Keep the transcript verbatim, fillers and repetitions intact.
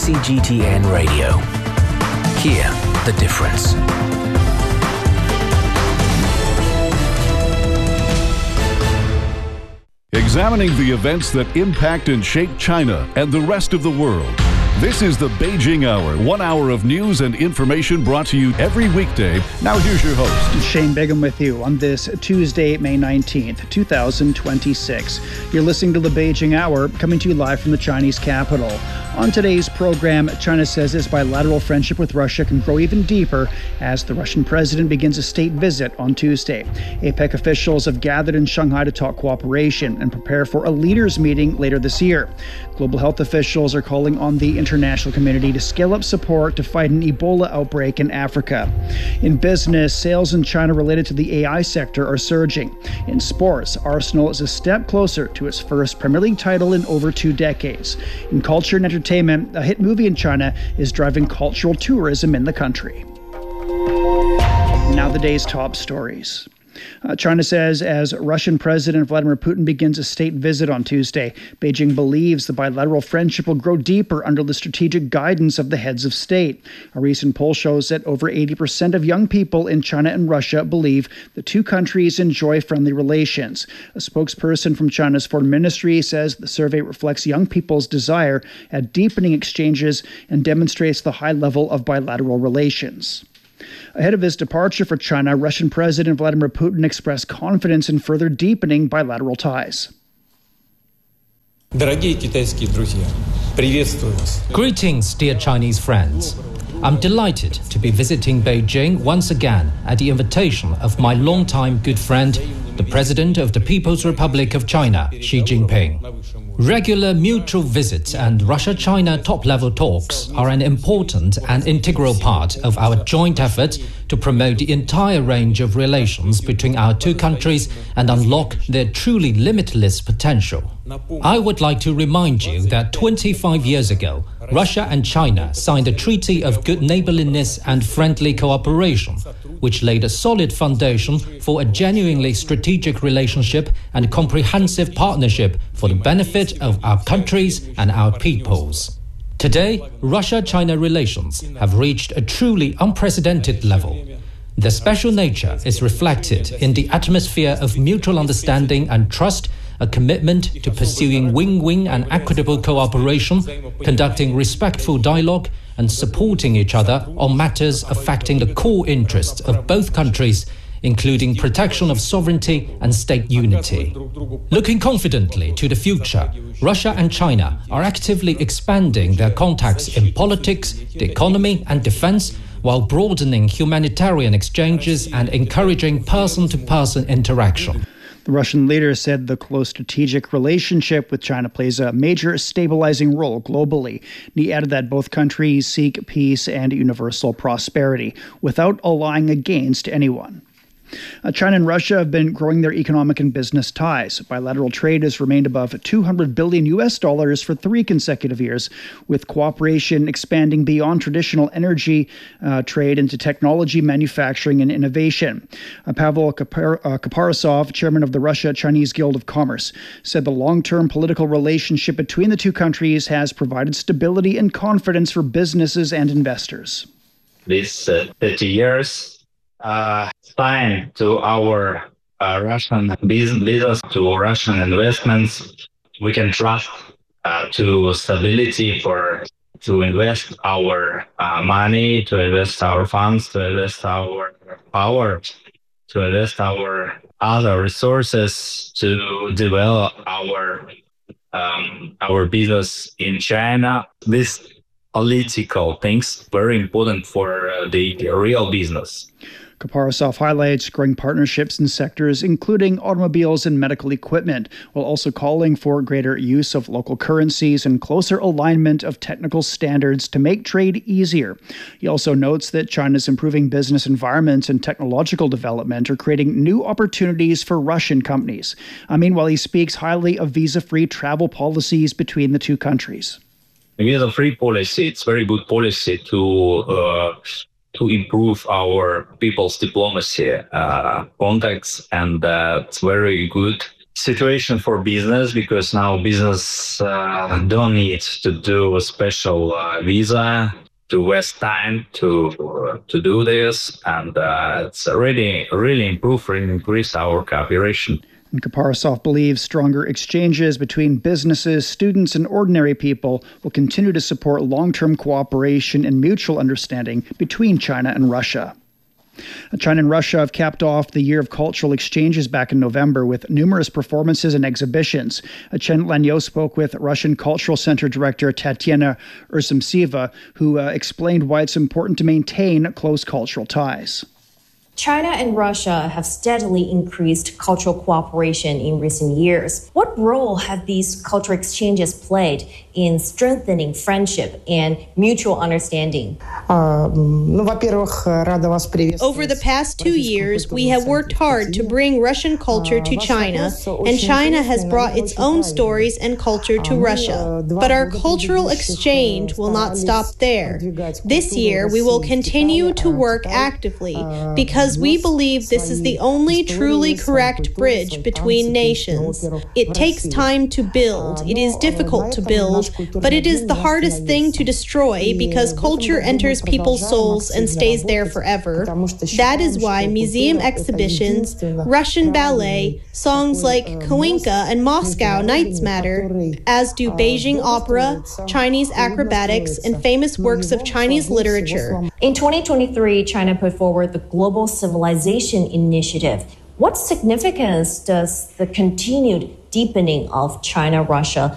C G T N Radio. Hear the difference. Examining the events that impact and shape China and the rest of the world. This is the Beijing Hour, one hour of news and information brought to you every weekday. Now here's your host. Shane Bigham with you on this Tuesday, May nineteenth, two thousand twenty-six. You're listening to the Beijing Hour, coming to you live from the Chinese capital. On today's program, China says its bilateral friendship with Russia can grow even deeper as the Russian president begins a state visit on Tuesday. APEC officials have gathered in Shanghai to talk cooperation and prepare for a leaders' meeting later this year. Global health officials are calling on the international community to scale up support to fight an Ebola outbreak in Africa. In business, sales in China related to the A I sector are surging. In sports, Arsenal is a step closer to its first Premier League title in over two decades. In culture and entertainment, a hit movie in China is driving cultural tourism in the country. Now the day's top stories. Uh, China says as Russian President Vladimir Putin begins a state visit on Tuesday, Beijing believes the bilateral friendship will grow deeper under the strategic guidance of the heads of state. A recent poll shows that over eighty percent of young people in China and Russia believe the two countries enjoy friendly relations. A spokesperson from China's foreign ministry says the survey reflects young people's desire at deepening exchanges and demonstrates the high level of bilateral relations. Ahead of his departure for China, Russian President Vladimir Putin expressed confidence in further deepening bilateral ties. Greetings, dear Chinese friends. I'm delighted to be visiting Beijing once again at the invitation of my longtime good friend, the President of the People's Republic of China, Xi Jinping. Regular mutual visits and Russia-China top-level talks are an important and integral part of our joint effort to promote the entire range of relations between our two countries and unlock their truly limitless potential. I would like to remind you that twenty-five years ago, Russia and China signed a treaty of good neighborliness and friendly cooperation, which laid a solid foundation for a genuinely strategic relationship and comprehensive partnership for the benefit of our countries and our peoples. Today, Russia-China relations have reached a truly unprecedented level. Their special nature is reflected in the atmosphere of mutual understanding and trust, a commitment to pursuing win-win and equitable cooperation, conducting respectful dialogue, and supporting each other on matters affecting the core interests of both countries, including protection of sovereignty and state unity. Looking confidently to the future, Russia and China are actively expanding their contacts in politics, the economy, and defense, while broadening humanitarian exchanges and encouraging person-to-person interaction. The Russian leader said the close strategic relationship with China plays a major stabilizing role globally. And he added that both countries seek peace and universal prosperity without allying against anyone. Uh, China and Russia have been growing their economic and business ties. Bilateral trade has remained above two hundred billion U S dollars for three consecutive years, with cooperation expanding beyond traditional energy uh, trade into technology, manufacturing, and innovation. Uh, Pavel Kapar- uh, Kaparasov, chairman of the Russia-Chinese Guild of Commerce, said the long-term political relationship between the two countries has provided stability and confidence for businesses and investors. These uh, thirty years Uh, sign to our uh, Russian business, to Russian investments. We can trust uh, to stability for to invest our uh, money, to invest our funds, to invest our power, to invest our other resources to develop our um, our business in China. This political things very important for uh, the real business. Kaparasov highlights growing partnerships in sectors including automobiles and medical equipment, while also calling for greater use of local currencies and closer alignment of technical standards to make trade easier. He also notes that China's improving business environment and technological development are creating new opportunities for Russian companies. Uh, meanwhile, he speaks highly of visa-free travel policies between the two countries. Visa-free policy, it's very good policy to uh, to improve our people's diplomacy uh, contacts, and uh, it's very good situation for business because now business uh, don't need to do a special uh, visa to waste time to uh, to do this, and uh, it's really really improved and increased our cooperation. And Kaparasov believes stronger exchanges between businesses, students, and ordinary people will continue to support long-term cooperation and mutual understanding between China and Russia. China and Russia have capped off the year of cultural exchanges back in November with numerous performances and exhibitions. Chen Lanyo spoke with Russian Cultural Center Director Tatiana Ursimtseva, who uh, explained why it's important to maintain close cultural ties. China and Russia have steadily increased cultural cooperation in recent years. What role have these cultural exchanges played in strengthening friendship and mutual understanding? Over the past two years, we have worked hard to bring Russian culture to China, and China has brought its own stories and culture to Russia. But our cultural exchange will not stop there. This year, we will continue to work actively because we believe this is the only truly correct bridge between nations. It takes time to build. It is difficult to build, but it is the hardest thing to destroy because culture enters people's souls and stays there forever. That is why museum exhibitions, Russian ballet, songs like Kalinka and Moscow Nights matter, as do Beijing opera, Chinese acrobatics, and famous works of Chinese literature. In twenty twenty-three, China put forward the Global Civilization Initiative. What significance does the continued deepening of China-Russia